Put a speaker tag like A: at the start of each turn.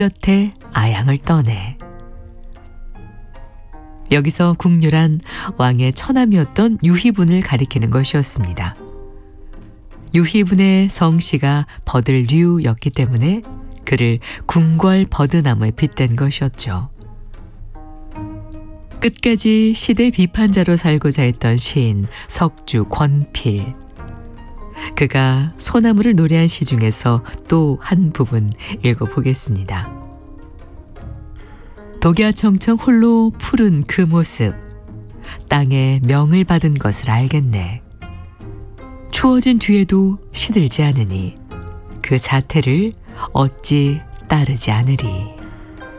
A: 곁에 아양을 떠내. 여기서 궁류란 왕의 처남이었던 유희분을 가리키는 것이었습니다. 유희분의 성씨가 버들류였기 때문에 그를 궁궐 버드나무에 빗댄 것이었죠. 끝까지 시대 비판자로 살고자 했던 시인 석주 권필. 그가 소나무를 노래한 시 중에서 또 한 부분 읽어보겠습니다. 독야청청 홀로 푸른 그 모습, 땅에 명을 받은 것을 알겠네. 추워진 뒤에도 시들지 않으니 그 자태를 어찌 따르지 않으리.